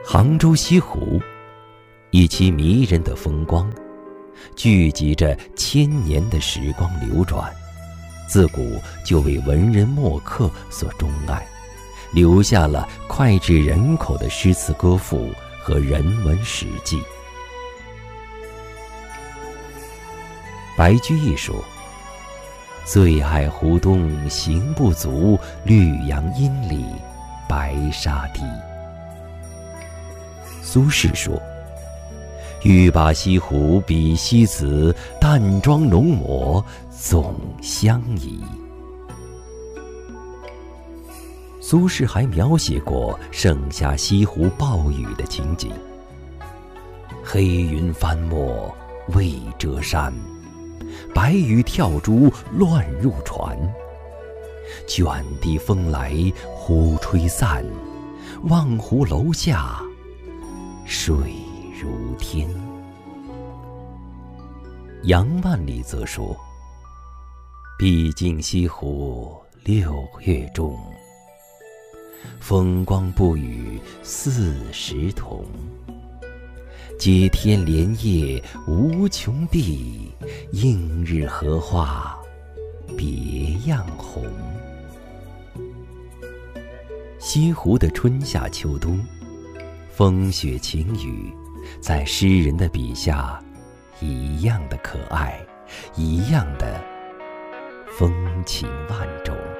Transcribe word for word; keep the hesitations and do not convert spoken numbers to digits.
杭州西湖，以其迷人的风光，聚集着千年的时光流转，自古就为文人墨客所钟爱，留下了脍炙人口的诗词歌赋和人文史记。白居易说：“醉爱湖东行不足，绿杨阴里白沙堤。”苏轼说：“欲把西湖比西子，淡妆浓抹总相宜。”苏轼还描写过盛夏西湖暴雨的情景：“黑云翻墨未遮山，白鱼跳珠乱入船。卷地风来忽吹散，望湖楼下水如天。”杨万里则说：“毕竟西湖六月中，风光不与四时同。接天莲叶无穷碧，映日荷花别样红。”西湖的春夏秋冬，风雪晴雨，在诗人的笔下一样的可爱，一样的风情万种。